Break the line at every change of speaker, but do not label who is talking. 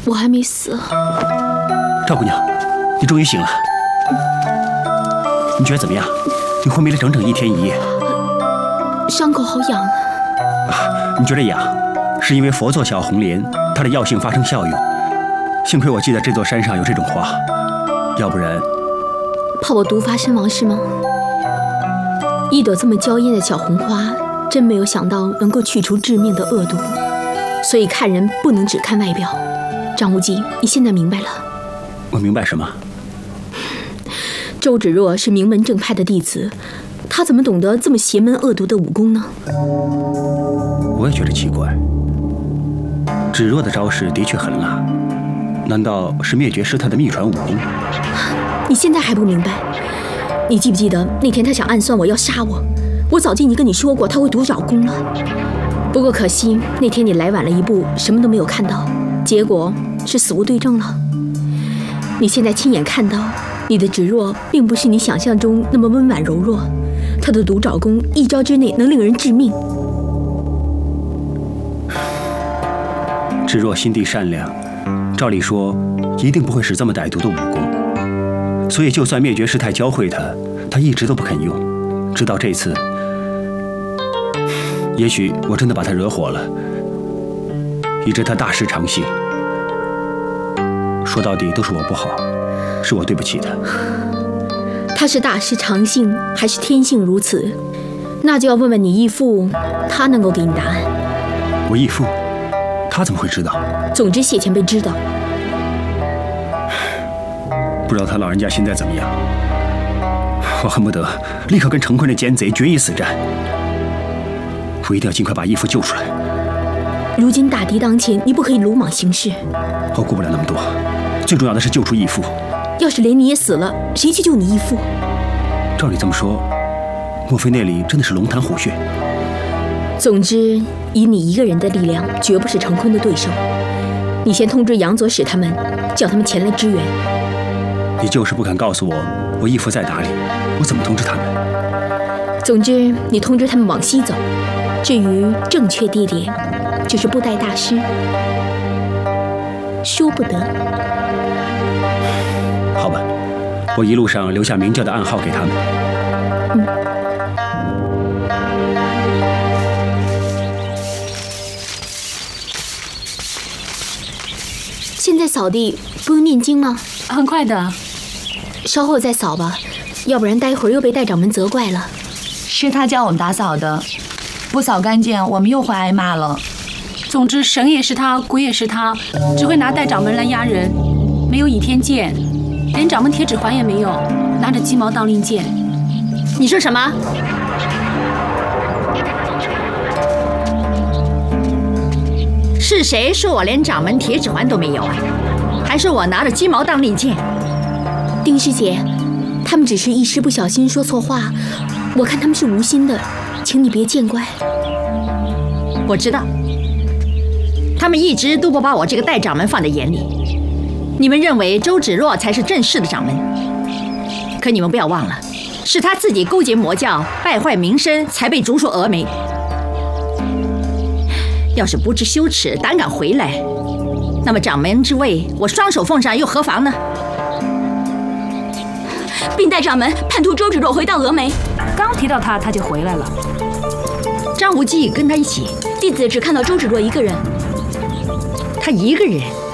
我还没死。
赵姑娘，你终于醒了。你觉得怎么样？你昏迷了整整1天1夜。
伤口好痒。
你觉得痒，是因为佛座小红莲它的药性发生效用。幸亏我记得这座山上有这种花，要不然……
怕我毒发身亡是吗？一朵这么娇艳的小红花，真没有想到能够去除致命的恶毒。所以看人不能只看外表。张无忌，你现在明白了？
我明白什么？
周芷若是名门正派的弟子，他怎么懂得这么邪门恶毒的武功呢？
我也觉得奇怪。芷若的招式的确很辣，难道是灭绝师太的秘传武功？
你现在还不明白？你记不记得那天他想暗算我要杀我？我早就已经跟你说过他会毒爪功了。不过可惜那天你来晚了一步，什么都没有看到，结果是死无对证了。你现在亲眼看到，你的芷若并不是你想象中那么温婉柔弱，她的毒爪功一招之内能令人致命。
芷若心地善良，照理说一定不会使这么歹毒的武功，所以就算灭绝师太教会她一直都不肯用，直到这次。也许我真的把她惹火了，以致她大失常性。说到底都是我不好，是我对不起她。
她是大失常性，还是天性如此？那就要问问你义父，他能够给你答案。
我义父，他怎么会知道？
总之谢前辈知道。
不知道他老人家现在怎么样？我恨不得立刻跟成坤的奸贼决一死战。我一定要尽快把义父救出来。
如今大敌当前，你不可以鲁莽行事。
我顾不了那么多，最重要的是救出义父。
要是连你也死了，谁去救你义父？
照你这么说，莫非那里真的是龙潭虎穴？
总之，以你一个人的力量，绝不是成坤的对手。你先通知杨左使他们，叫他们前来支援。
你就是不肯告诉我义父在哪里，我怎么通知他们？
总之，你通知他们往西走。至于正确地点，就是布袋大师。说不得。
好吧，我一路上留下明教的暗号给他们。
现在扫地不用念经吗？
很快的，
稍后再扫吧，要不然待会儿又被戴掌门责怪了。
是他叫我们打扫的，不扫干净我们又会挨骂了。
总之神也是他，鬼也是他，只会拿戴掌门来压人，没有倚天剑，连掌门铁指环也没有，拿着鸡毛当令箭。
你说什么？
是谁说我连掌门铁指环都没有啊？还说我拿着鸡毛当令箭？
丁师姐，他们只是一时不小心说错话，我看他们是无心的，请你别见怪。
我知道，他们一直都不把我这个戴掌门放在眼里。你们认为周芷若才是正式的掌门，可你们不要忘了，是他自己勾结魔教，败坏名声，才被逐出峨眉。要是不知羞耻，胆敢回来，那么掌门之位，我双手奉上又何妨呢？
并带掌门叛徒周芷若回到峨眉。
刚提到他就回来了。
张无忌跟他一起，
弟子只看到周芷若一个人。
他一个人？